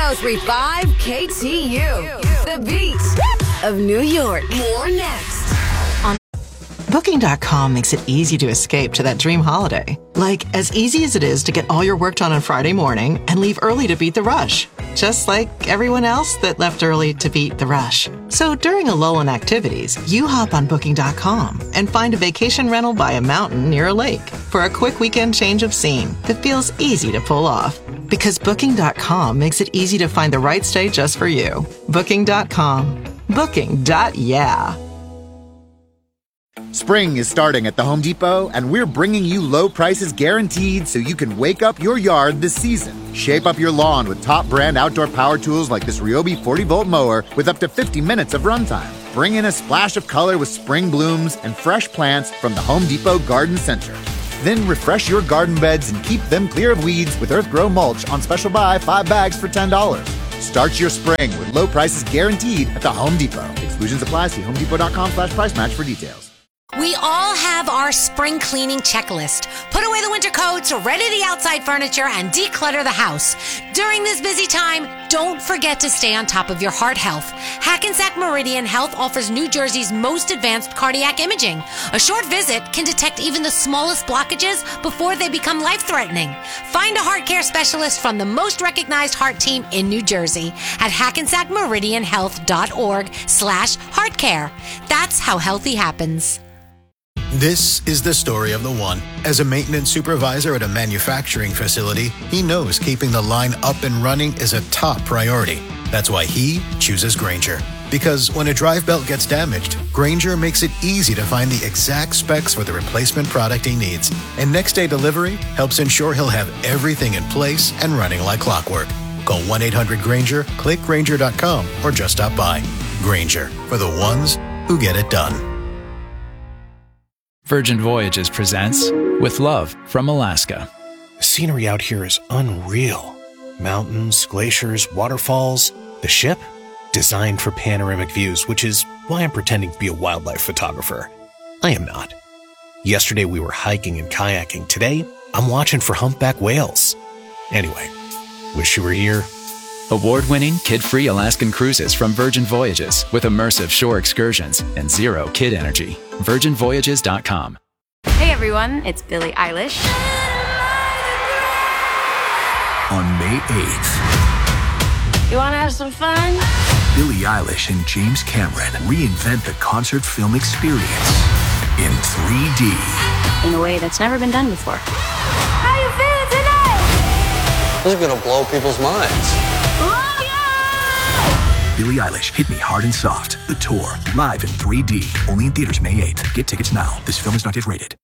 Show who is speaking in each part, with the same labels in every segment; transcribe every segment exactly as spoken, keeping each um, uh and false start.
Speaker 1: oh three five K T U, the beat of New York. More next.
Speaker 2: Booking dot com makes it easy to escape to that dream holiday. Like, as easy as it is to get all your work done on Friday morning and leave early to beat the rush. Just like everyone else that left early to beat the rush. So during a lull in activities, you hop on Booking dot com and find a vacation rental by a mountain near a lake for a quick weekend change of scene that feels easy to pull off. Because Booking dot com makes it easy to find the right stay just for you. Booking dot com. Booking. Yeah.
Speaker 3: Spring is starting at the Home Depot, and we're bringing you low prices guaranteed so you can wake up your yard this season. Shape up your lawn with top brand outdoor power tools like this Ryobi forty volt mower with up to fifty minutes of runtime. Bring in a splash of color with spring blooms and fresh plants from the Home Depot Garden Center. Then refresh your garden beds and keep them clear of weeds with Earthgrow mulch on special buy five bags for ten dollars. Start your spring with low prices guaranteed at the Home Depot. Exclusions apply. See homedepot.com slash price match for details.
Speaker 4: We all have our spring cleaning checklist. Put away the winter coats, ready the outside furniture, and declutter the house. During this busy time, don't forget to stay on top of your heart health. Hackensack Meridian Health offers New Jersey's most advanced cardiac imaging. A short visit can detect even the smallest blockages before they become life-threatening. Find a heart care specialist from the most recognized heart team in New Jersey at hackensack meridian health dot org slash heart care. That's how healthy happens.
Speaker 5: This is the story of the one. As a maintenance supervisor at a manufacturing facility, he knows keeping the line up and running is a top priority. That's why he chooses Grainger. Because when a drive belt gets damaged, Grainger makes it easy to find the exact specs for the replacement product he needs. And next day delivery helps ensure he'll have everything in place and running like clockwork. Call one eight hundred Grainger, click Grainger dot com, or just stop by. Grainger, for the ones who get it done.
Speaker 6: Virgin Voyages presents With Love from Alaska.
Speaker 7: The scenery out here is unreal. Mountains, glaciers, waterfalls. The ship? Designed for panoramic views, which is why I'm pretending to be a wildlife photographer. I am not. Yesterday we were hiking and kayaking. Today, I'm watching for humpback whales. Anyway, wish you were here.
Speaker 6: Award-winning, kid-free Alaskan cruises from Virgin Voyages with immersive shore excursions and zero kid energy. virgin voyages dot com.
Speaker 8: Hey everyone, it's Billie Eilish.
Speaker 9: On May eighth,
Speaker 8: You wanna have some fun?
Speaker 9: Billie Eilish and James Cameron reinvent the concert film experience in three D.
Speaker 8: In a way that's never been done before. How you feeling tonight?
Speaker 10: This is gonna blow people's minds.
Speaker 9: Billie Eilish, Hit Me Hard and Soft. The tour, live in three D. Only in theaters May eighth. Get tickets now. This film is not yet rated.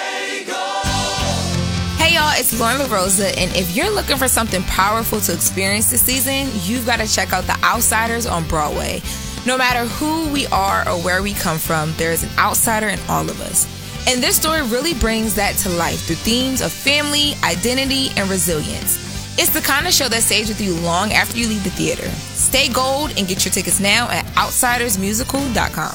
Speaker 11: Hey y'all, it's Lauren LaRosa, and if you're looking for something powerful to experience this season, you've got to check out The Outsiders on Broadway. No matter who we are or where we come from, there is an outsider in all of us. And this story really brings that to life through themes of family, identity, and resilience. It's the kind of show that stays with you long after you leave the theater. Stay gold and get your tickets now at outsiders musical dot com.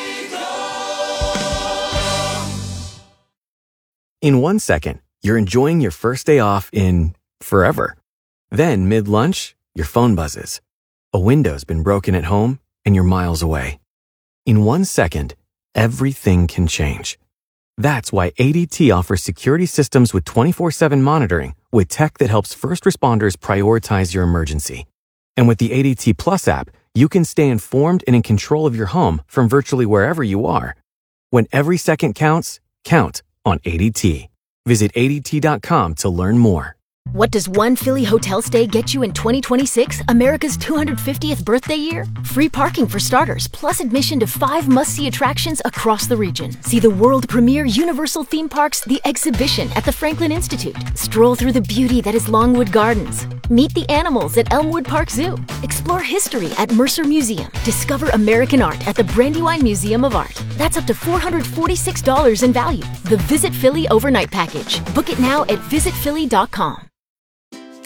Speaker 12: In one second, you're enjoying your first day off in forever. Then, mid-lunch, your phone buzzes. A window's been broken at home and you're miles away. In one second, everything can change. That's why A D T offers security systems with twenty-four seven monitoring with tech that helps first responders prioritize your emergency. And with the A D T Plus app, you can stay informed and in control of your home from virtually wherever you are. When every second counts, count on A D T. Visit A D T dot com to learn more.
Speaker 13: What does one Philly hotel stay get you in twenty twenty-six, America's two hundred fiftieth birthday year? Free parking for starters, plus admission to five must-see attractions across the region. See the world premiere Universal Theme Parks The Exhibition at the Franklin Institute. Stroll through the beauty that is Longwood Gardens. Meet the animals at Elmwood Park Zoo. Explore history at Mercer Museum. Discover American art at the Brandywine Museum of Art. That's up to four hundred forty-six dollars in value. The Visit Philly Overnight Package. Book it now at visit philly dot com.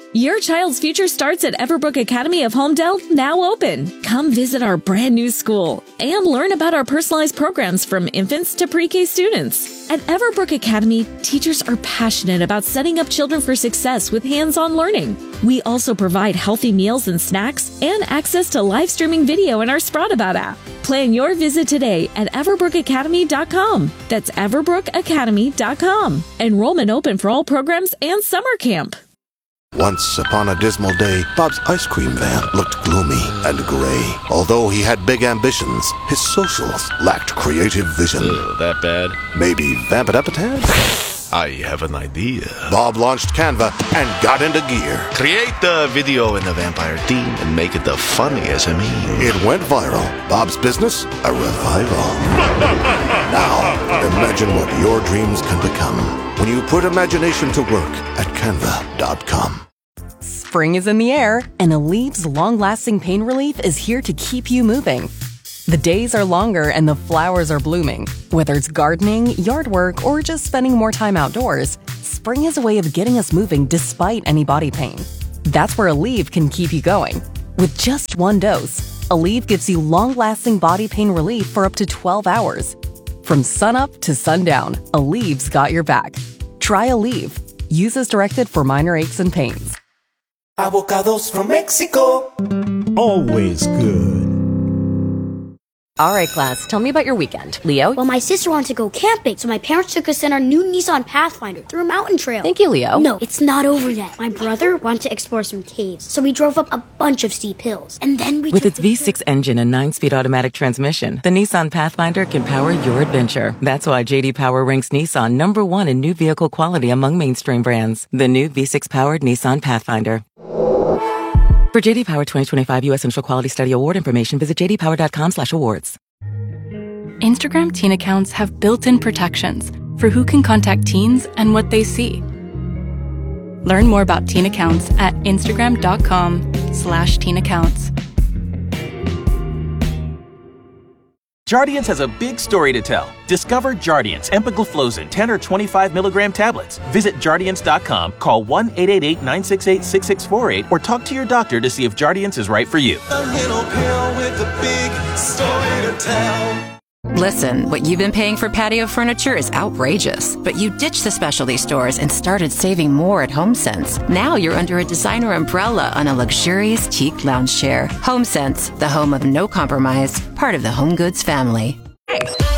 Speaker 14: Your child's future starts at Everbrook Academy of Home Dell, now open. Come visit our brand new school and learn about our personalized programs from infants to pre-K students. At Everbrook Academy, teachers are passionate about setting up children for success with hands-on learning. We also provide healthy meals and snacks and access to live streaming video in our Sprout About app. Plan your visit today at everbrook academy dot com. That's everbrook academy dot com. Enrollment open for all programs and summer camp.
Speaker 15: Once upon a dismal day, Bob's ice cream van looked gloomy and gray. Although he had big ambitions, his socials lacked creative vision.
Speaker 16: Ugh, that bad?
Speaker 15: Maybe vamp it up a tad?
Speaker 16: I have an idea.
Speaker 15: Bob launched Canva and got into gear.
Speaker 16: Create the video in the vampire theme and make it the funniest I mean.
Speaker 15: It went viral. Bob's business, a revival. Now, imagine what your dreams can become when you put imagination to work at canva dot com.
Speaker 17: Spring is in the air, and Aleve's long-lasting pain relief is here to keep you moving. The days are longer and the flowers are blooming. Whether it's gardening, yard work, or just spending more time outdoors, spring is a way of getting us moving despite any body pain. That's where Aleve can keep you going. With just one dose, Aleve gives you long-lasting body pain relief for up to twelve hours. From sunup to sundown, Aleve's got your back. Try Aleve. Use as directed for minor aches and pains.
Speaker 18: Avocados from Mexico. Always good.
Speaker 17: All right, class, tell me about your weekend. Leo?
Speaker 19: Well, my sister wanted to go camping, so my parents took us in our new Nissan Pathfinder through a mountain trail.
Speaker 17: Thank you, Leo.
Speaker 19: No, it's not over yet. My brother wanted to explore some caves, so we drove up a bunch of steep hills. And then we
Speaker 17: With
Speaker 19: took
Speaker 17: its V six engine and nine-speed automatic transmission, the Nissan Pathfinder can power your adventure. That's why J D Power ranks Nissan number one in new vehicle quality among mainstream brands. The new V six-powered Nissan Pathfinder. For J D Power twenty twenty-five U S Central Quality Study Award information, visit j d power dot com slash awards.
Speaker 20: Instagram teen accounts have built-in protections for who can contact teens and what they see. Learn more about teen accounts at instagram dot com slash teen accounts.
Speaker 21: Jardiance has a big story to tell. Discover Jardiance empagliflozin ten or twenty-five milligram tablets. Visit jardiance dot com, call one eight eight eight, nine six eight, six six four eight, or talk to your doctor to see if Jardiance is right for you.
Speaker 18: A little pill with a big story to tell.
Speaker 22: Listen, what you've been paying for patio furniture is outrageous, but you ditched the specialty stores and started saving more at HomeSense. Now you're under a designer umbrella on a luxurious teak lounge chair. HomeSense, the home of no compromise, part of the Home Goods family.
Speaker 17: Hey.